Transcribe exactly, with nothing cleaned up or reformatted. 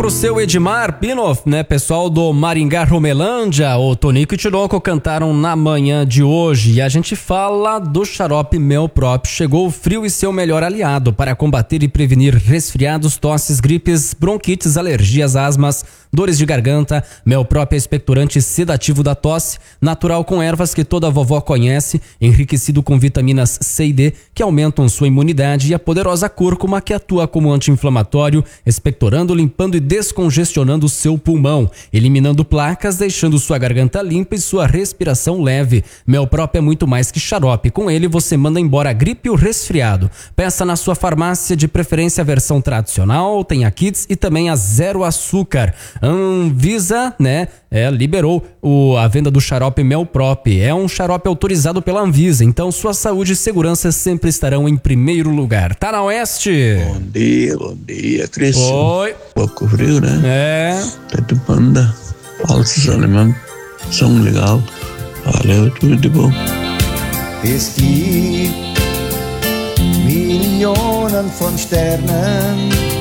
pro seu Edmar Pinoff, né? Pessoal do Maringá Romelândia, o Tonico e o Tinoco cantaram na manhã de hoje. E a gente fala do xarope Melprop. Chegou o frio e seu melhor aliado para combater e prevenir resfriados, tosses, gripes, bronquites, alergias, asmas, dores de garganta. Melprop é expectorante sedativo da tosse, natural com ervas que toda vovó conhece, enriquecido com vitaminas C e D que aumentam sua imunidade, e a poderosa cúrcuma que atua como anti-inflamatório, expectorando, limpando e descongestionando o seu pulmão, eliminando placas, deixando sua garganta limpa e sua respiração leve. Melprop é muito mais que xarope. Com ele você manda embora a gripe e o resfriado. Peça na sua farmácia, de preferência a versão tradicional, tem a Kids e também a zero açúcar. Anvisa, né, é, liberou o, a venda do xarope Melprop. É um xarope autorizado pela Anvisa, então sua saúde e segurança sempre estarão em primeiro lugar. Tá na Oeste? Bom dia, bom dia, Cris. Oi. Pouco frio, né? É. Teto Panda, falsos alemão, som legal. Valeu, tudo de bom. Es gibt Millionen von Sternen